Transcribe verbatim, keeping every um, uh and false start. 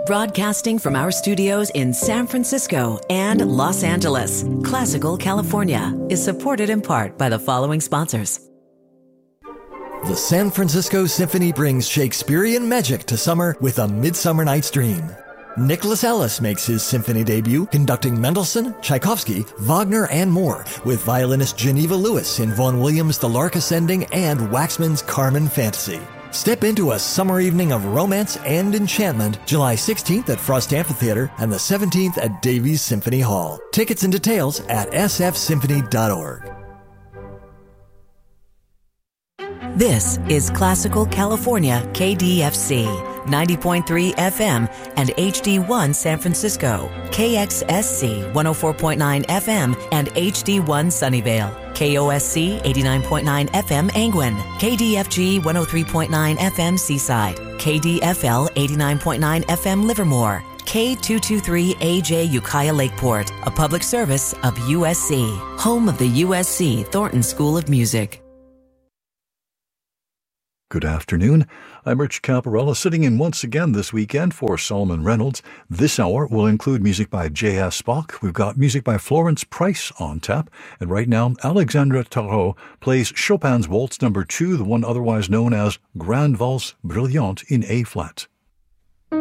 Broadcasting from our studios in San Francisco and Los Angeles, Classical California is supported in part by the following sponsors. The San Francisco Symphony brings Shakespearean magic to summer with A Midsummer Night's Dream. Nicholas Ellis makes his symphony debut conducting Mendelssohn, Tchaikovsky, Wagner, and more with violinist Geneva Lewis in Vaughan Williams' The Lark Ascending and Waxman's Carmen Fantasy. Step into a summer evening of romance and enchantment July sixteenth at Frost Amphitheater and the seventeenth at Davies Symphony Hall. Tickets and details at s f symphony dot org. This is Classical California K D F C, ninety point three F M and H D one San Francisco, K X S C one oh four point nine F M and H D one Sunnyvale, K O S C eighty-nine point nine F M Angwin, K D F G one oh three point nine F M Seaside, K D F L eighty-nine point nine F M Livermore, K two twenty-three A J Ukiah Lakeport, a public service of U S C, home of the U S C Thornton School of Music. Good afternoon. I'm Rich Caparella, sitting in once again this weekend for Solomon Reynolds. This hour will include music by J S. Bach. We've got music by Florence Price on tap. And right now, Alexandra Tarot plays Chopin's Waltz number two, the one otherwise known as Grande Valse Brillante in A-flat.